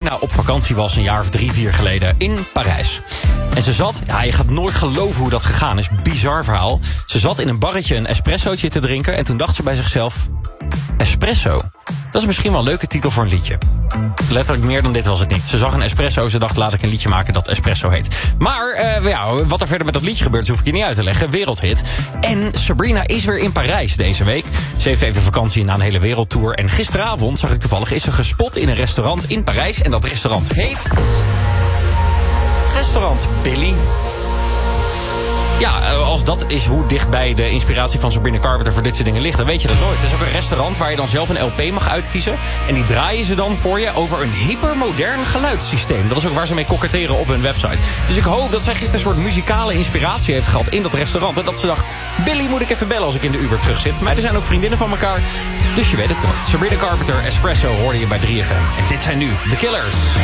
Sabrina op vakantie was een jaar of 3-4 geleden in Parijs. En ze zat, je gaat nooit geloven hoe dat gegaan is, bizar verhaal. Ze zat in een barretje een espressootje te drinken en toen dacht ze bij zichzelf, espresso, dat is misschien wel een leuke titel voor een liedje. Letterlijk meer dan dit was het niet. Ze zag een espresso, ze dacht laat ik een liedje maken dat espresso heet. Maar wat er verder met dat liedje gebeurt, hoef ik je niet uit te leggen. Wereldhit. En Sabrina is weer in Parijs deze week. Ze heeft even vakantie na een hele wereldtour. En gisteravond, zag ik toevallig, is ze gespot in een restaurant in Parijs. En dat restaurant heet Restaurant Billy. Ja, als dat is hoe dichtbij de inspiratie van Sabrina Carpenter voor dit soort dingen ligt, dan weet je dat nooit. Het is ook een restaurant waar je dan zelf een LP mag uitkiezen. En die draaien ze dan voor je over een hypermodern geluidssysteem. Dat is ook waar ze mee koketteren op hun website. Dus ik hoop dat zij gisteren een soort muzikale inspiratie heeft gehad in dat restaurant. En dat ze dacht, Billy moet ik even bellen als ik in de Uber terug zit. Meiden zijn ook vriendinnen van elkaar. Dus je weet het nooit. Sabrina Carpenter, Espresso hoorde je bij 3FM. En dit zijn nu The Killers.